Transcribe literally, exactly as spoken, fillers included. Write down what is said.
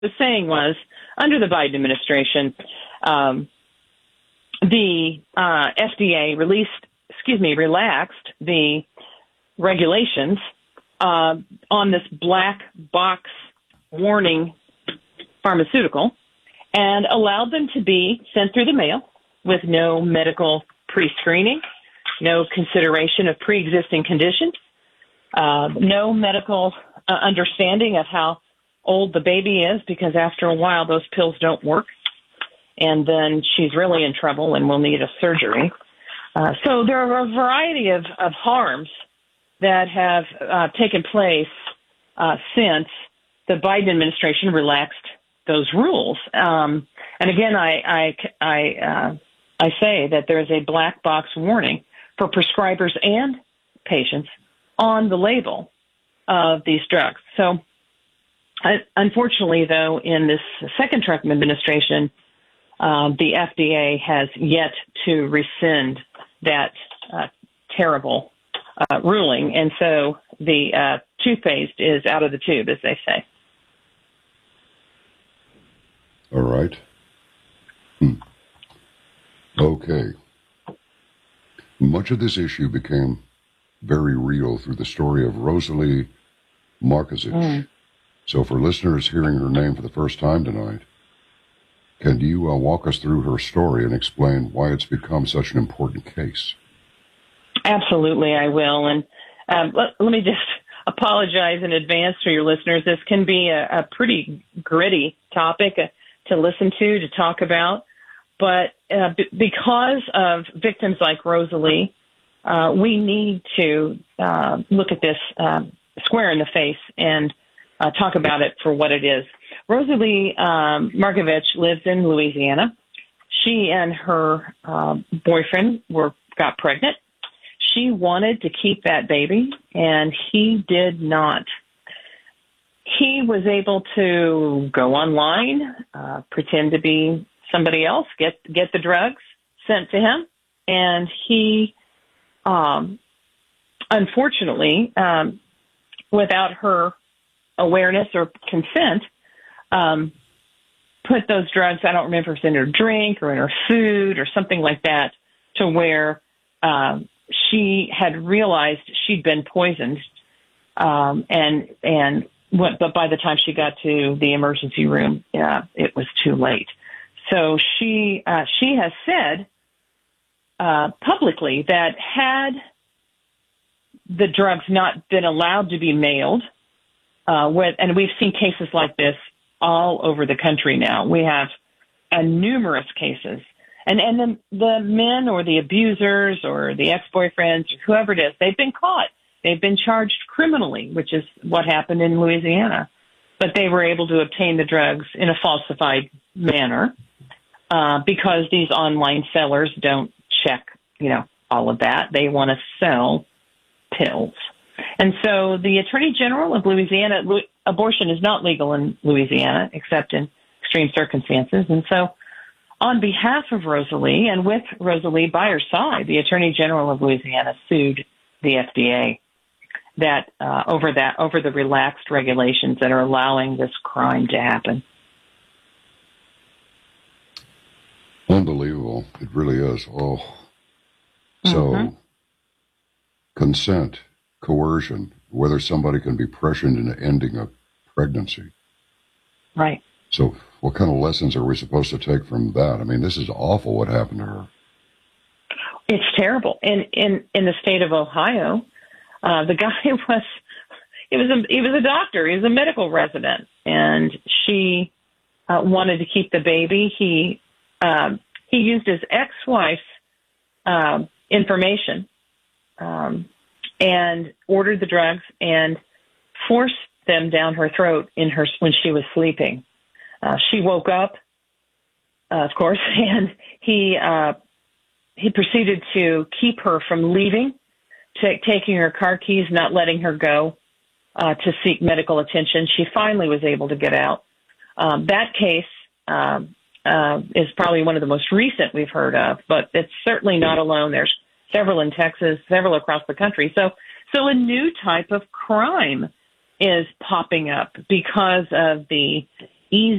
was saying was, under the Biden administration, um, the uh, F D A released, excuse me, relaxed the regulations uh, on this black box warning pharmaceutical and allowed them to be sent through the mail with no medical pre-screening, no consideration of pre-existing conditions, uh, no medical uh, understanding of how old the baby is, because after a while those pills don't work, and then she's really in trouble and will need a surgery. Uh, so there are a variety of, of harms that have uh, taken place uh, since the Biden administration relaxed those rules. Um, and again, I I I, uh, I say that there is a black box warning for prescribers and patients on the label of these drugs. So, uh, unfortunately, though, in this second Trump administration, um, the F D A has yet to rescind that uh, terrible uh, ruling, and so the uh, toothpaste is out of the tube, as they say. All right. Hmm. Okay. Much of this issue became very real through the story of Rosalie Markovic. Mm. So for listeners hearing her name for the first time tonight, can you uh, walk us through her story and explain why it's become such an important case? Absolutely, I will. And um, let, let me just apologize in advance to your listeners. This can be a, a pretty gritty topic uh, to listen to, to talk about. But uh, b- because of victims like Rosalie, uh, we need to uh, look at this um, square in the face and uh, talk about it for what it is. Rosalie um, Markovic lives in Louisiana. She and her uh, boyfriend were got pregnant. She wanted to keep that baby, and he did not. He was able to go online, uh, pretend to be somebody else, get get the drugs sent to him, and he, um, unfortunately, um, without her awareness or consent, um, put those drugs, I don't remember if it's in her drink or in her food or something like that, to where um, she had realized she'd been poisoned, um, and and what, but by the time she got to the emergency room, yeah, it was too late. So she uh, she has said uh, publicly that had the drugs not been allowed to be mailed, uh, with, and we've seen cases like this all over the country now. We have uh, numerous cases. And and the, the men or the abusers or the ex-boyfriends or whoever it is, they've been caught. They've been charged criminally, which is what happened in Louisiana. But they were able to obtain the drugs in a falsified manner uh, because these online sellers don't check, you know, all of that. They want to sell pills. And so the Attorney General of Louisiana, abortion is not legal in Louisiana except in extreme circumstances. And so on behalf of Rosalie, and with Rosalie by her side, the Attorney General of Louisiana sued the F D A that uh, over that over the relaxed regulations that are allowing this crime to happen. Unbelievable. It really is. Oh. So mm-hmm. Consent, coercion, whether somebody can be pressured into ending a pregnancy. Right. So what kind of lessons are we supposed to take from that? I mean, this is awful what happened to her. It's terrible. In in, in the state of Ohio, uh, the guy was he was a he was a doctor. He was a medical resident, and she uh, wanted to keep the baby. He um, he used his ex-wife's um, information um, and ordered the drugs and forced them down her throat in her when she was sleeping. Uh, she woke up, uh, of course, and he uh, he proceeded to keep her from leaving, t- taking her car keys, not letting her go uh, to seek medical attention. She finally was able to get out. Um, that case uh, uh, is probably one of the most recent we've heard of, but it's certainly not alone. There's several in Texas, several across the country. So, so a new type of crime is popping up because of the easy